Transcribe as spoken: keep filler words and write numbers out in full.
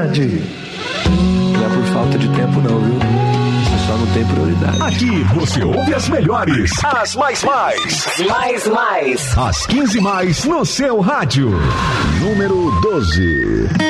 prioridade. Não é por falta de tempo não, viu? Você só não tem prioridade. Aqui você ouve as melhores, as mais mais. Mais mais. As quinze mais no seu rádio. Número doze.